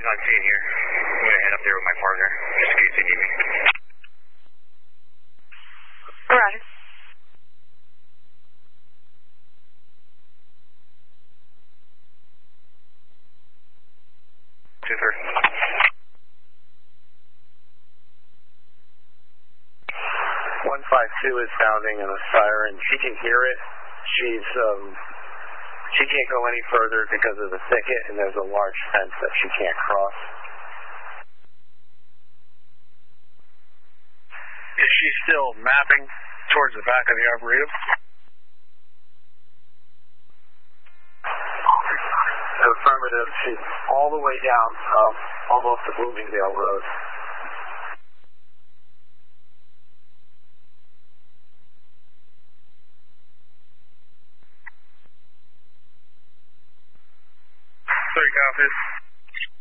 not seeing here. I'm going to head up there with my partner, just in case they need me. Roger. Super. 152 is sounding in a siren. She can hear it. She can't go any further because of the thicket, and there's a large fence that she can't cross. Is she still mapping towards the back of the Arboretum? Affirmative. She's all the way down, almost to Bloomingdale Road. Copies.